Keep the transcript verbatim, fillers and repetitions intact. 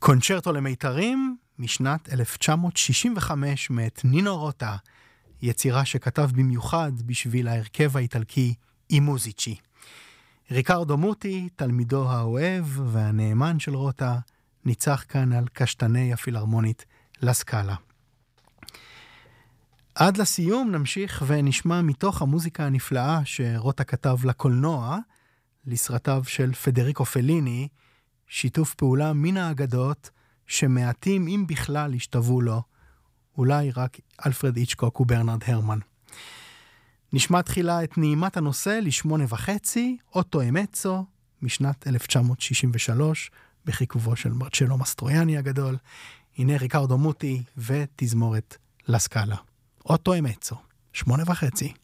קונצ'רטו למיתרים משנת אלף תשע מאות שישים וחמש מאת נינו רוטה, יצירה שכתב במיוחד בשביל ההרכב האיטלקי אימוזיצ'י. ריקרדו מוטי, תלמידו האוהב והנאמן של רוטה, ניצח כאן על קשטני הפילהרמונית לסקאלה. עד לסיום נמשיך ונשמע מתוך המוזיקה הנפלאה שרוטה כתב לקולנוע, לסרטיו של פדריקו פליני, שיתוף פעולה מן האגדות שמעטים אם בכלל השתוו לו, אולי רק אלפרד היצ'קוק וברנרד הרמן. נשמע תחילה את נעימת הנושא לשמונה וחצי, אוטו אמצו, משנת אלף תשע מאות שישים ושלוש, בחיכובו של מרצ'לו מסטרויאני הגדול. הנה ריקרדו מוטי ותזמורת לסקאלה. אוטו אמצו, שמונה וחצי.